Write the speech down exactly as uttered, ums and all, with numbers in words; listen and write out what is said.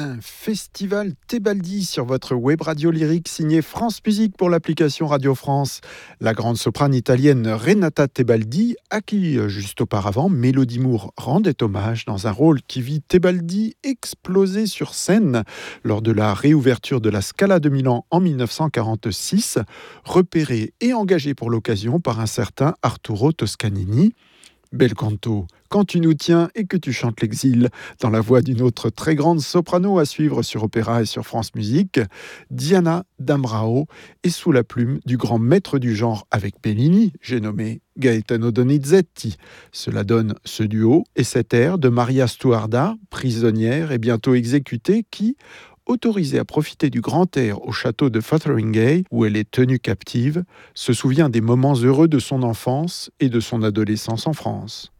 Berlin, Festival Tebaldi sur votre web radio lyrique signée France Musique pour l'application Radio France. La grande soprane italienne Renata Tebaldi, à qui juste auparavant Mélodie Moore rendait hommage dans un rôle qui vit Tebaldi exploser sur scène lors de la réouverture de la Scala de Milan en dix-neuf cent quarante-six, repéré et engagé pour l'occasion par un certain Arturo Toscanini. Bel canto, quand tu nous tiens et que tu chantes l'exil, dans la voix d'une autre très grande soprano à suivre sur Opéra et sur France Musique, Diana Dambrao, et sous la plume du grand maître du genre avec Bellini, j'ai nommé Gaetano Donizetti. Cela donne ce duo et cet air de Maria Stuarda, prisonnière et bientôt exécutée, qui, autorisée à profiter du grand air au château de Fotheringhay, où elle est tenue captive, se souvient des moments heureux de son enfance et de son adolescence en France.